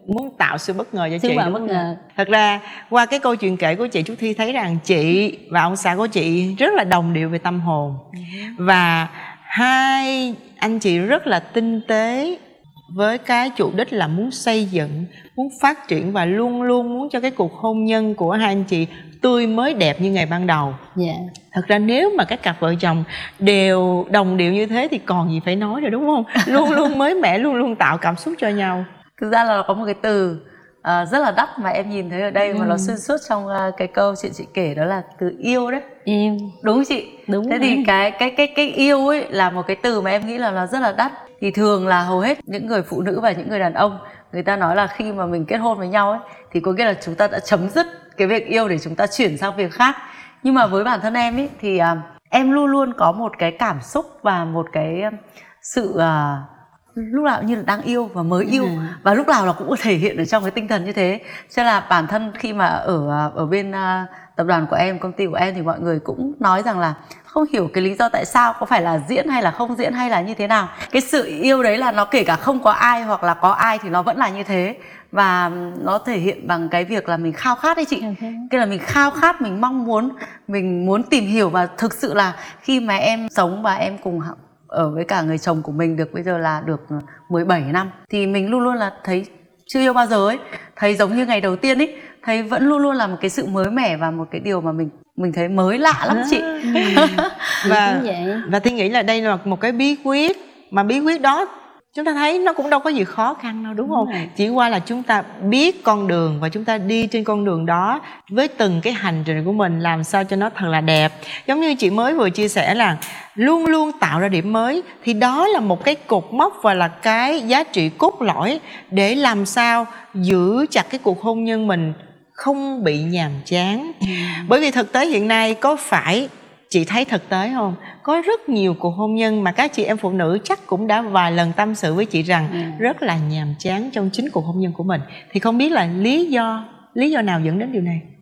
muốn tạo sự bất ngờ cho Sự chị, bất đúng không? ngờ. Thật ra qua cái câu chuyện kể của chị, Trúc Thi thấy rằng chị và ông xã của chị rất là đồng điệu về tâm hồn. Và hai anh chị rất là tinh tế với cái chủ đích là muốn xây dựng, muốn phát triển và luôn luôn muốn cho cái cuộc hôn nhân của hai anh chị tươi mới đẹp như ngày ban đầu. Thật ra nếu mà các cặp vợ chồng đều đồng điệu như thế thì còn gì phải nói rồi, đúng không? Luôn luôn mới mẻ, luôn luôn tạo cảm xúc cho nhau. Thực ra là có một cái từ rất là đắt mà em nhìn thấy ở đây mà nó xuyên suốt trong cái câu chuyện chị kể, đó là từ yêu đấy. Yêu. Đúng không chị? Đúng. Thế thì cái yêu ấy là một cái từ mà em nghĩ là nó rất là đắt. Thì thường là hầu hết những người phụ nữ và những người đàn ông, người ta nói là khi mà mình kết hôn với nhau ấy thì có nghĩa là chúng ta đã chấm dứt cái việc yêu để chúng ta chuyển sang việc khác. Nhưng mà với bản thân em ấy thì em luôn luôn có một cái cảm xúc và một cái sự lúc nào như là đang yêu và mới yêu, và lúc nào là cũng có thể hiện ở trong cái tinh thần như thế. Cho nên là bản thân khi mà ở bên tập đoàn của em, công ty của em, thì mọi người cũng nói rằng là không hiểu cái lý do tại sao, có phải là diễn hay là không diễn hay là như thế nào. Cái sự yêu đấy là nó kể cả không có ai hoặc là có ai thì nó vẫn là như thế. Và nó thể hiện bằng cái việc là mình khao khát đấy chị. Cái là mình khao khát, mình mong muốn, mình muốn tìm hiểu. Và thực sự là khi mà em sống và em cùng ở với cả người chồng của mình được bây giờ là được 17 năm thì mình luôn luôn là thấy chưa yêu bao giờ ấy, thấy giống như ngày đầu tiên ấy, thấy vẫn luôn luôn là một cái sự mới mẻ và một cái điều mà mình thấy mới lạ lắm chị. Và Thi nghĩ là đây là một cái bí quyết, mà bí quyết đó chúng ta thấy nó cũng đâu có gì khó khăn đâu, đúng không? Chỉ qua là chúng ta biết con đường và chúng ta đi trên con đường đó với từng cái hành trình của mình làm sao cho nó thật là đẹp. Giống như chị mới vừa chia sẻ là luôn luôn tạo ra điểm mới, thì đó là một cái cột mốc và là cái giá trị cốt lõi để làm sao giữ chặt cái cuộc hôn nhân mình không bị nhàm chán. Bởi vì thực tế hiện nay có phải chị thấy thực tế không? Có rất nhiều cuộc hôn nhân mà các chị em phụ nữ chắc cũng đã vài lần tâm sự với chị rằng rất là nhàm chán trong chính cuộc hôn nhân của mình. Thì không biết là lý do nào dẫn đến điều này?